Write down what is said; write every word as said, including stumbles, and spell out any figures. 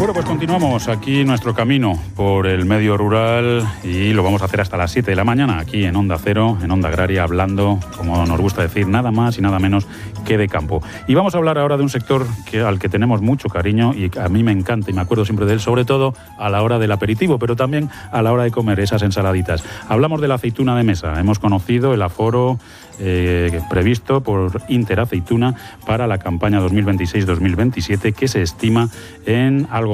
Bueno, pues continuamos aquí nuestro camino por el medio rural y lo vamos a hacer hasta las siete de la mañana aquí en Onda Cero, en Onda Agraria, hablando, como nos gusta decir, nada más y nada menos que de campo. Y vamos a hablar ahora de un sector que, al que tenemos mucho cariño y a mí me encanta y me acuerdo siempre de él, sobre todo a la hora del aperitivo, pero también a la hora de comer esas ensaladitas. Hablamos de la aceituna de mesa. Hemos conocido el aforo Eh, previsto por Interaceituna para la campaña dos mil veintiséis dos mil veintisiete, que se estima en algo